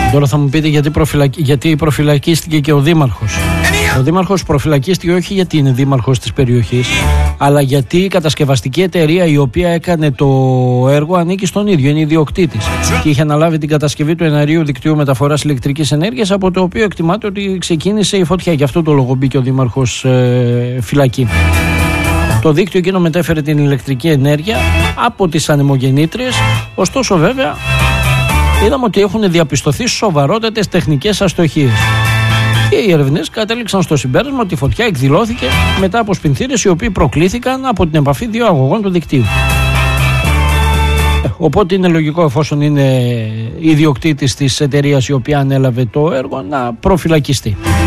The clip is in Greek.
Τώρα θα μου πείτε γιατί προφυλακίστηκε και ο Δήμαρχος. Ο Δήμαρχος προφυλακίστηκε όχι γιατί είναι δήμαρχος της περιοχής, αλλά γιατί η κατασκευαστική εταιρεία η οποία έκανε το έργο ανήκει στον ίδιο, είναι ιδιοκτήτης και είχε αναλάβει την κατασκευή του εναερίου δικτύου μεταφοράς ηλεκτρικής ενέργειας, από το οποίο εκτιμάται ότι ξεκίνησε η φωτιά. Γι' αυτό το λόγο μπήκε ο Δήμαρχος φυλακή. Το δίκτυο εκείνο μετέφερε την ηλεκτρική ενέργεια από τις ανεμογεννήτριες, ωστόσο βέβαια είδαμε ότι έχουν διαπιστωθεί σοβαρότατες τεχνικές αστοχίες. Και οι ερευνές κατέληξαν στο συμπέρασμα ότι η φωτιά εκδηλώθηκε μετά από σπινθήρες οι οποίοι προκλήθηκαν από την επαφή δύο αγωγών του δικτύου. Οπότε είναι λογικό, εφόσον είναι ιδιοκτήτης της εταιρείας η οποία ανέλαβε το έργο, να προφυλακιστεί.